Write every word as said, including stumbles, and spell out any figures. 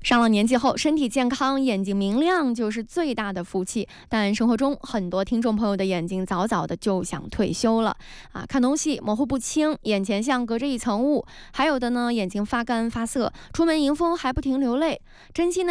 上了年纪后，身体健康、眼睛明亮就是最大的福气。但生活中很多听众朋友的眼睛早早的就想退休了啊，看东西模糊不清，眼前像隔着一层雾；还有的呢，眼睛发干发涩，出门迎风还不停流泪。珍惜呢